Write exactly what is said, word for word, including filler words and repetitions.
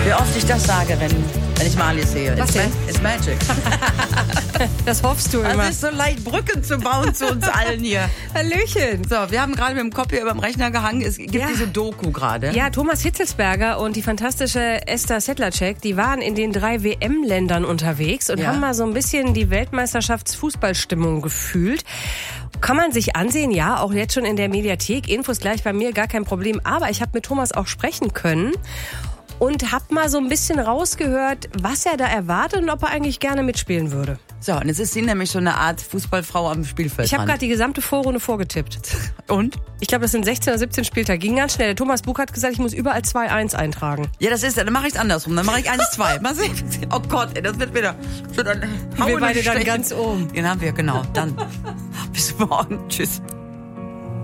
Wie oft ich das sage, wenn, wenn ich Marlies sehe. Was It's denn? Ma- It's magic. Das hoffst du immer. Also es ist so leicht, Brücken zu bauen zu uns allen hier. Hallöchen. So, wir haben gerade mit dem Kopf hier über dem Rechner gehangen. Es gibt Ja. diese Doku gerade. Ja, Thomas Hitzelsberger und die fantastische Esther Sedlacek, die waren in den drei W M-Ländern unterwegs und Ja. haben mal so ein bisschen die Weltmeisterschaftsfußballstimmung gefühlt. Kann man sich ansehen, ja, auch jetzt schon in der Mediathek. Infos gleich bei mir, gar kein Problem. Aber ich habe mit Thomas auch sprechen können und habe mal so ein bisschen rausgehört, was er da erwartet und ob er eigentlich gerne mitspielen würde. So, und jetzt ist sie nämlich so eine Art Fußballfrau am Spielfeld. Ich habe gerade die gesamte Vorrunde vorgetippt. Und? Ich glaube, das sind sechzehn oder siebzehn Spieltage. Ging ganz schnell. Der Thomas Buch hat gesagt, ich muss überall zwei eins eintragen. Ja, das ist, dann mache ich es andersrum. Dann mache ich eins zwei. Mal sehen. Oh Gott, ey, das wird wieder. So, dann Wir hauen beide dann stechen. ganz oben. Den haben wir, genau. Dann bis morgen. Tschüss.